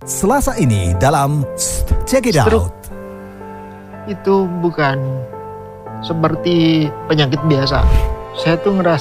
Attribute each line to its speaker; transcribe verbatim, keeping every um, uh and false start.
Speaker 1: Selasa ini dalam Check It
Speaker 2: Stroke
Speaker 1: Out.
Speaker 2: itu bukan seperti penyakit biasa. Saya tuh ngerasa